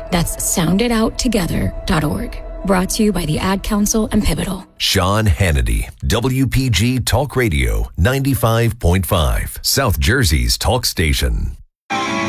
That's soundidouttogether.org. Brought to you by the Ad Council and Pivotal. Sean Hannity, WPG Talk Radio 95.5, South Jersey's talk station.